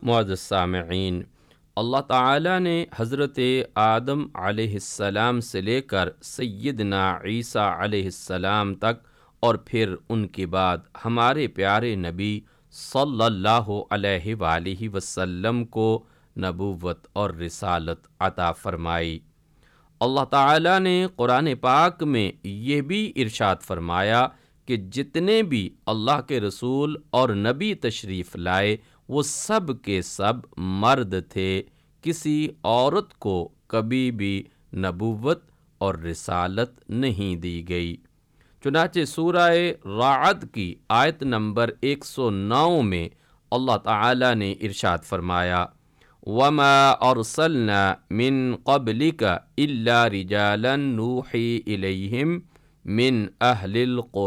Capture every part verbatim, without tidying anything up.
معزز سامعین، اللہ تعالیٰ نے حضرت آدم علیہ السلام سے لے کر سیدنا عیسیٰ علیہ السلام تک اور پھر ان کے بعد ہمارے پیارے نبی صلی اللہ علیہ وآلہ وسلم کو نبوت اور رسالت عطا فرمائی۔ اللہ تعالیٰ نے قرآن پاک میں یہ بھی ارشاد فرمایا کہ جتنے بھی اللہ کے رسول اور نبی تشریف لائے وہ سب کے سب مرد تھے، کسی عورت کو کبھی بھی نبوت اور رسالت نہیں دی گئی۔ چنانچہ سورہ رعد کی آیت نمبر ایک سو نو میں اللہ تعالیٰ نے ارشاد فرمایا وَمَا أَرْسَلْنَا مِن قَبْلِكَ إِلَّا رِجَالًا نُوحِي إِلَيْهِمْ مِنْ أَهْلِ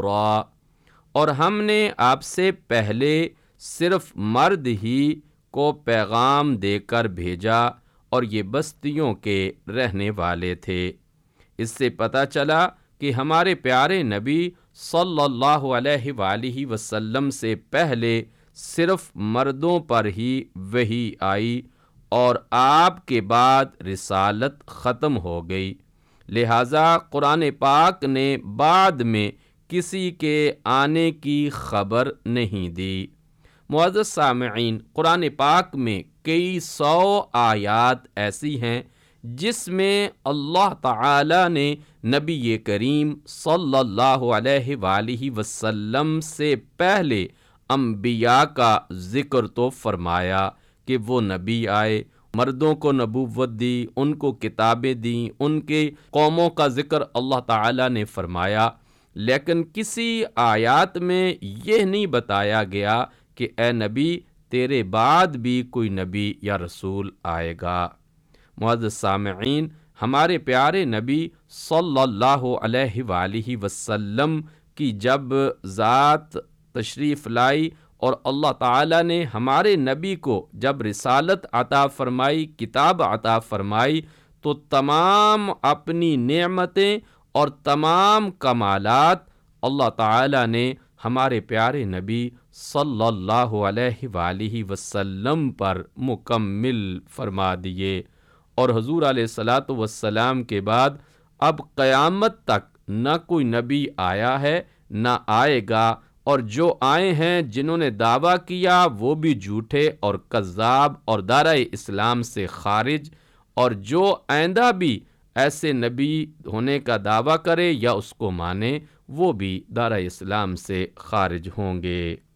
الْقُرَىٰ، اور ہم نے آپ سے پہلے صرف مرد ہی کو پیغام دے کر بھیجا اور یہ بستیوں کے رہنے والے تھے۔ اس سے پتہ چلا کہ ہمارے پیارے نبی صلی اللہ علیہ وآلہ وسلم سے پہلے صرف مردوں پر ہی وحی آئی اور آپ کے بعد رسالت ختم ہو گئی، لہٰذا قرآن پاک نے بعد میں کسی کے آنے کی خبر نہیں دی۔ معزز سامعین، قرآن پاک میں کئی سو آیات ایسی ہیں جس میں اللہ تعالی نے نبی کریم صلی اللہ علیہ وآلہ وسلم سے پہلے انبیاء کا ذکر تو فرمایا کہ وہ نبی آئے، مردوں کو نبوت دی، ان کو کتابیں دیں، ان کے قوموں کا ذکر اللہ تعالی نے فرمایا، لیکن کسی آیات میں یہ نہیں بتایا گیا کہ اے نبی تیرے بعد بھی کوئی نبی یا رسول آئے گا۔ معزز سامعین، ہمارے پیارے نبی صلی اللہ علیہ وآلہ وسلم کی جب ذات تشریف لائی اور اللہ تعالیٰ نے ہمارے نبی کو جب رسالت عطا فرمائی، کتاب عطا فرمائی، تو تمام اپنی نعمتیں اور تمام کمالات اللہ تعالیٰ نے ہمارے پیارے نبی صلی اللہ علیہ وآلہ وسلم پر مکمل فرما دیے، اور حضور علیہ الصلاۃ والسلام کے بعد اب قیامت تک نہ کوئی نبی آیا ہے نہ آئے گا، اور جو آئے ہیں جنہوں نے دعویٰ کیا وہ بھی جھوٹے اور کذاب اور دائرہ اسلام سے خارج، اور جو آئندہ بھی ایسے نبی ہونے کا دعویٰ کرے یا اس کو مانے وہ بھی دائرہ اسلام سے خارج ہوں گے۔